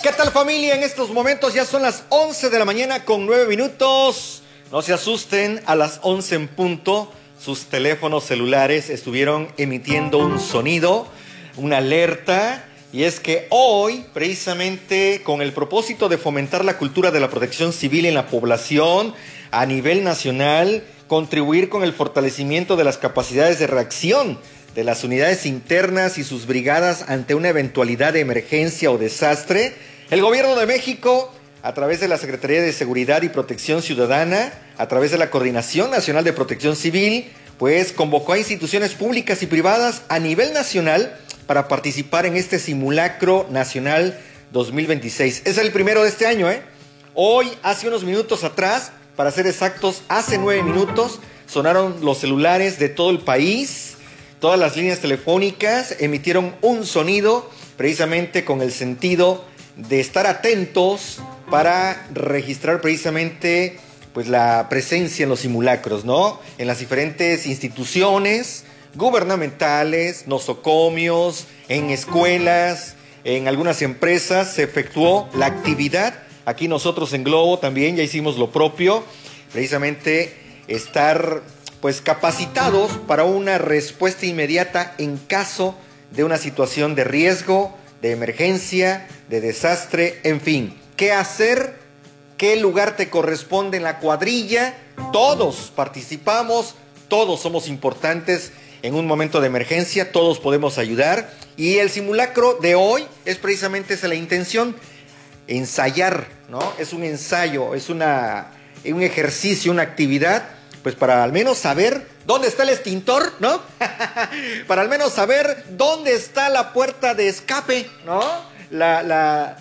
¿Qué tal, familia? En estos momentos ya son las 11 de la mañana con 9 minutos. No se asusten, a las 11 en punto sus teléfonos celulares estuvieron emitiendo un sonido, una alerta. Y es que hoy, precisamente con el propósito de fomentar la cultura de la protección civil en la población a nivel nacional, contribuir con el fortalecimiento de las capacidades de reacción de las unidades internas y sus brigadas ante una eventualidad de emergencia o desastre, el Gobierno de México, a través de la Secretaría de Seguridad y Protección Ciudadana, a través de la Coordinación Nacional de Protección Civil, pues convocó a instituciones públicas y privadas a nivel nacional para participar en este simulacro nacional 2026. Es el primero de este año, ¿eh? Hoy, hace unos minutos atrás, para ser exactos, hace 9 minutos, sonaron los celulares de todo el país. Todas las líneas telefónicas emitieron un sonido precisamente con el sentido de estar atentos para registrar precisamente pues la presencia en los simulacros, ¿no? En las diferentes instituciones gubernamentales, nosocomios, en escuelas, en algunas empresas se efectuó la actividad. Aquí nosotros en Globo también ya hicimos lo propio, precisamente estar pues capacitados para una respuesta inmediata en caso de una situación de riesgo, de emergencia, de desastre, en fin. ¿Qué hacer? ¿Qué lugar te corresponde en la cuadrilla? Todos participamos, todos somos importantes en un momento de emergencia, todos podemos ayudar. Y el simulacro de hoy es precisamente esa la intención, ensayar, ¿no? Es un ensayo, es un ejercicio, una actividad, pues para al menos saber dónde está el extintor, ¿no? Para al menos saber dónde está la puerta de escape, ¿no? La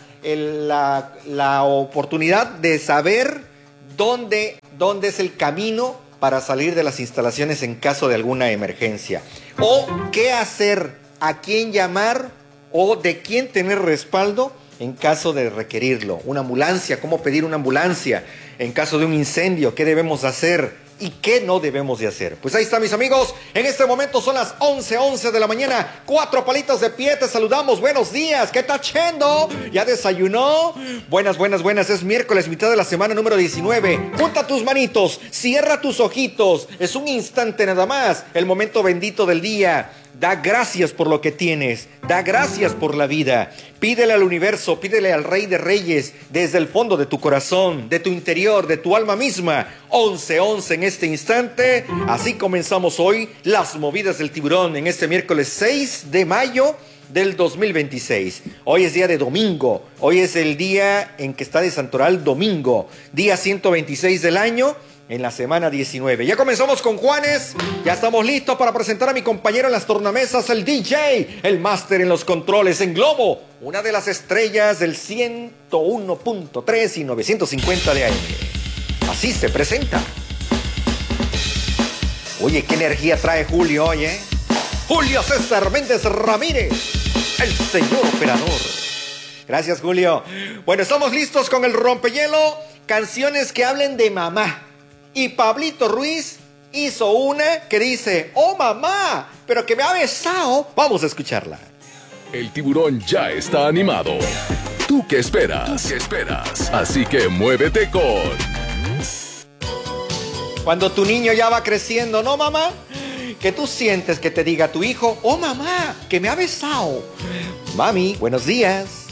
oportunidad de saber dónde es el camino para salir de las instalaciones en caso de alguna emergencia. O qué hacer, a quién llamar o de quién tener respaldo en caso de requerirlo. Una ambulancia, cómo pedir una ambulancia en caso de un incendio, qué debemos hacer y qué no debemos de hacer. Pues ahí está, mis amigos. En este momento son las 11 de la mañana. 4 palitos de pie, te saludamos. Buenos días, ¿qué está haciendo? ¿Ya desayunó? Buenas. Es miércoles, mitad de la semana número 19. Junta tus manitos, cierra tus ojitos. Es un instante nada más, el momento bendito del día. Da gracias por lo que tienes, da gracias por la vida. Pídele al universo, pídele al Rey de Reyes, desde el fondo de tu corazón, de tu interior, de tu alma misma. 11 en este instante. Así comenzamos hoy las movidas del tiburón en este miércoles 6 de mayo del 2026. Hoy es día de domingo, hoy es el día en que está de Santoral domingo, día 126 del año. En la semana 19. Ya comenzamos con Juanes. Ya estamos listos para presentar a mi compañero en las tornamesas, el DJ, el máster en los controles en Globo, una de las estrellas del 101.3 y 950 de AM. Así se presenta. Oye, qué energía trae Julio hoy, ¿eh? Julio César Méndez Ramírez, el señor operador. Gracias, Julio. Bueno, estamos listos con el rompehielo. Canciones que hablen de mamá. Y Pablito Ruiz hizo una que dice, oh mamá, pero que me ha besado. Vamos a escucharla. El tiburón ya está animado. ¿Tú qué esperas? Así que muévete con... Cuando tu niño ya va creciendo, ¿no, mamá? Que tú sientes que te diga tu hijo, oh mamá, que me ha besado. Mami, buenos días.